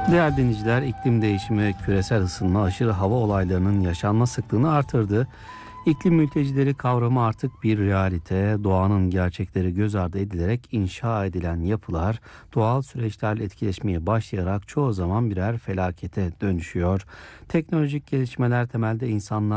Değerli dinleyiciler, iklim değişimi, küresel ısınma, aşırı hava olaylarının yaşanma sıklığını artırdı. İklim mültecileri kavramı artık bir realite. Doğanın gerçekleri göz ardı edilerek inşa edilen yapılar doğal süreçlerle etkileşmeye başlayarak çoğu zaman birer felakete dönüşüyor. Teknolojik gelişmeler temelde insanlar